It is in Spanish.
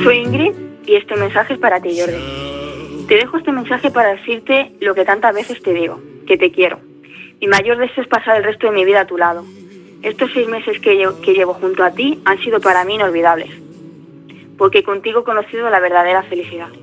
Soy Ingrid y este mensaje es para ti, Jordi. Te dejo este mensaje para decirte lo que tantas veces te digo, que te quiero. Mi mayor deseo es pasar el resto de mi vida a tu lado. Estos 6 meses que llevo junto a ti han sido para mí inolvidables, porque contigo he conocido la verdadera felicidad.